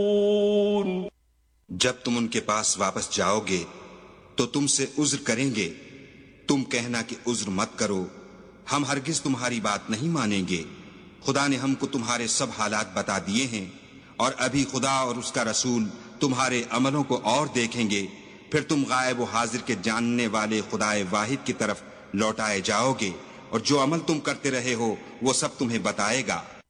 जब तुम उनके पास वापस जाओगे तो तुमसे उज्र करेंगे, तुम कहना कि उज्र मत करो, हम हरगिज तुम्हारी बात नहीं मानेंगे। खुदा ने हमको तुम्हारे सब हालात बता दिए हैं, और अभी खुदा और उसका रसूल तुम्हारे अमलों को और देखेंगे, फिर तुम गायब व हाजिर के जानने वाले खुदाए वाहिद की तरफ लौटाए जाओगे, और जो अमल तुम करते रहे हो वो सब तुम्हें बताएगा।